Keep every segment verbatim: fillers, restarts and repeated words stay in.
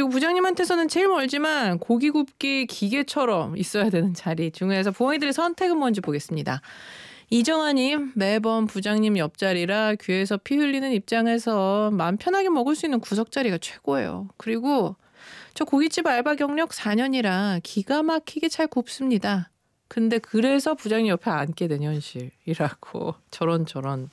그리고 부장님한테서는 제일 멀지만 고기 굽기 기계처럼 있어야 되는 자리 중에서 부엉이들의 선택은 뭔지 보겠습니다. 이정아님, 매번 부장님 옆자리라 귀에서 피 흘리는 입장에서 마음 편하게 먹을 수 있는 구석자리가 최고예요. 그리고 저 고깃집 알바 경력 사 년이라 기가 막히게 잘 굽습니다. 근데 그래서 부장님 옆에 앉게 된 현실이라고. 저런 저런.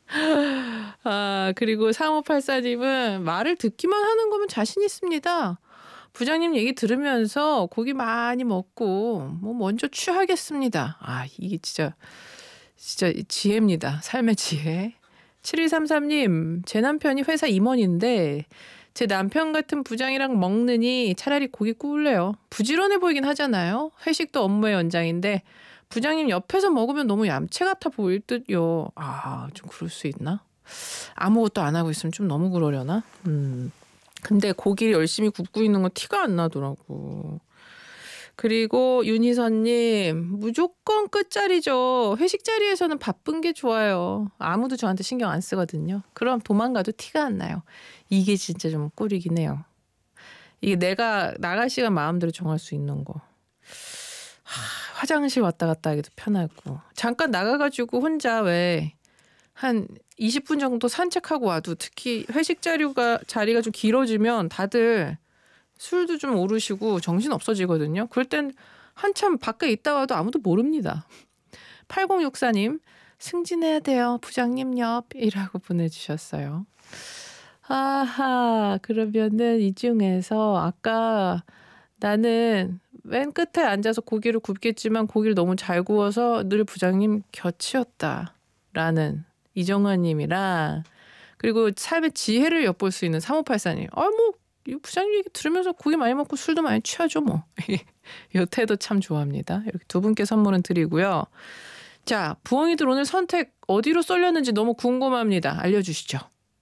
아, 그리고 삼오팔사님은 말을 듣기만 하는 거면 자신 있습니다. 부장님 얘기 들으면서 고기 많이 먹고 뭐 먼저 취하겠습니다. 아, 이게 진짜 진짜 지혜입니다. 삶의 지혜. 칠일삼삼님, 제 남편이 회사 임원인데 제 남편 같은 부장이랑 먹느니 차라리 고기 구울래요. 부지런해 보이긴 하잖아요. 회식도 업무의 연장인데 부장님 옆에서 먹으면 너무 얌체 같아 보일 듯요. 아, 좀 그럴 수 있나? 아무것도 안 하고 있으면 좀 너무 그러려나? 음. 근데 고기를 열심히 굽고 있는 건 티가 안 나더라고. 그리고 윤희선님, 무조건 끝자리죠. 회식 자리에서는 바쁜 게 좋아요. 아무도 저한테 신경 안 쓰거든요. 그럼 도망가도 티가 안 나요. 이게 진짜 좀 꿀이긴 해요. 이게 내가 나갈 시간 마음대로 정할 수 있는 거. 하, 화장실 왔다 갔다 하기도 편하고. 잠깐 나가가지고 혼자 왜 한 이십 분 정도 산책하고 와도, 특히 회식 자리가, 자리가 좀 길어지면 다들 술도 좀 오르시고 정신 없어지거든요. 그럴 땐 한참 밖에 있다 와도 아무도 모릅니다. 팔공육사님, 승진해야 돼요. 부장님 옆이라고 보내주셨어요. 아하, 그러면은 이 중에서 아까 나는 맨 끝에 앉아서 고기를 굽겠지만 고기를 너무 잘 구워서 늘 부장님 곁이었다라는 이정환님이랑, 그리고 삶의 지혜를 엿볼 수 있는 삼오팔사님. 아, 뭐 부장님 얘기 들으면서 고기 많이 먹고 술도 많이 취하죠 뭐. 이 태도 참 좋아합니다. 이렇게 두 분께 선물은 드리고요. 자, 부엉이들 오늘 선택 어디로 쏠렸는지 너무 궁금합니다. 알려주시죠.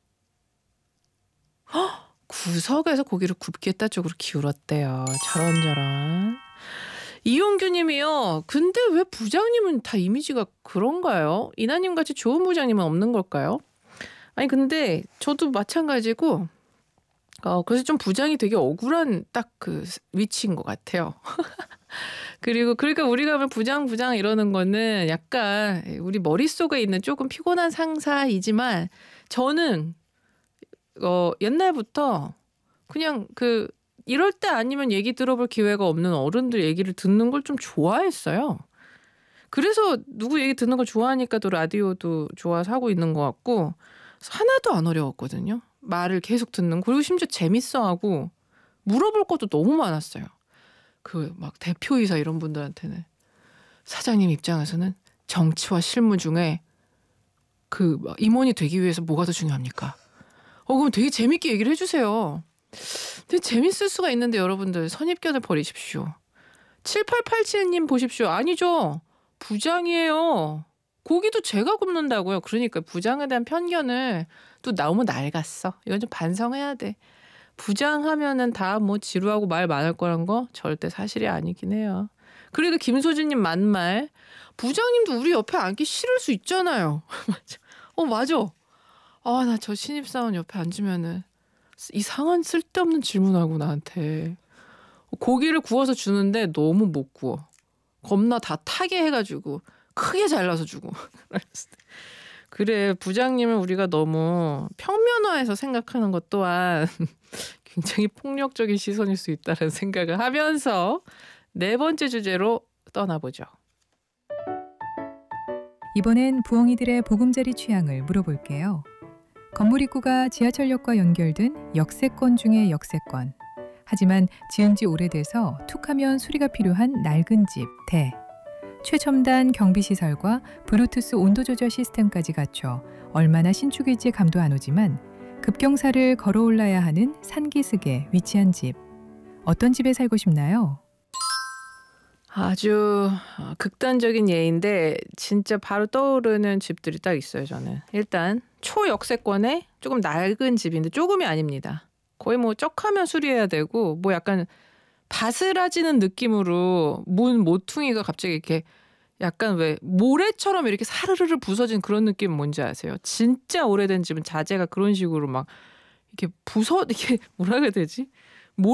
헉, 구석에서 고기를 굽겠다 쪽으로 기울었대요. 저런저런. 이용규님이요. 근데 왜 부장님은 다 이미지가 그런가요? 이나님 같이 좋은 부장님은 없는 걸까요? 아니 근데 저도 마찬가지고 어, 그래서 좀 부장이 되게 억울한 딱 그 위치인 것 같아요. 그리고 그러니까 우리가 하면 부장 부장 이러는 거는 약간 우리 머릿속에 있는 조금 피곤한 상사이지만, 저는 어, 옛날부터 그냥 그 이럴 때 아니면 얘기 들어볼 기회가 없는 어른들 얘기를 듣는 걸 좀 좋아했어요. 그래서 누구 얘기 듣는 거 좋아하니까 또 라디오도 좋아서 하고 있는 것 같고, 하나도 안 어려웠거든요. 말을 계속 듣는. 그리고 심지어 재밌어하고 물어볼 것도 너무 많았어요. 그 막 대표이사 이런 분들한테는, 사장님 입장에서는 정치와 실무 중에 그 임원이 되기 위해서 뭐가 더 중요합니까? 어, 그럼 되게 재밌게 얘기를 해주세요. 근데 재밌을 수가 있는데 여러분들 선입견을 버리십시오. 칠팔팔칠님 보십시오. 아니죠. 부장이에요. 고기도 제가 굽는다고요. 그러니까 부장에 대한 편견을 또 너무 낡았어. 이건 좀 반성해야 돼. 부장하면은 다 뭐 지루하고 말 많을 거란 거 절대 사실이 아니긴 해요. 그리고 김소진님 만말. 부장님도 우리 옆에 앉기 싫을 수 있잖아요. 어, 맞아. 아, 나 저 신입사원 옆에 앉으면은 이상한 쓸데없는 질문하고 나한테 고기를 구워서 주는데 너무 못 구워. 겁나 다 타게 해가지고 크게 잘라서 주고. 그래, 부장님을 우리가 너무 평면화해서 생각하는 것 또한 굉장히 폭력적인 시선일 수 있다는 생각을 하면서 네 번째 주제로 떠나보죠. 이번엔 부엉이들의 보금자리 취향을 물어볼게요. 건물 입구가 지하철역과 연결된 역세권 중의 역세권. 하지만 지은 지 오래돼서 툭하면 수리가 필요한 낡은 집, 대. 최첨단 경비시설과 블루투스 온도조절 시스템까지 갖춰 얼마나 신축일지 감도 안 오지만 급경사를 걸어 올라야 하는 산기슭에 위치한 집. 어떤 집에 살고 싶나요? 아주 극단적인 예인데 진짜 바로 떠오르는 집들이 딱 있어요. 저는 일단 초역세권에 조금 낡은 집인데, 조금이 아닙니다. 거의 뭐 쩍하면 수리해야 되고, 뭐 약간 바스라지는 느낌으로 문 모퉁이가 갑자기 이렇게 약간 왜 모래처럼 이렇게 사르르르 부서진 그런 느낌 뭔지 아세요? 진짜 오래된 집은 자재가 그런 식으로 막 이렇게 부서, 이게 뭐라 해야 되지?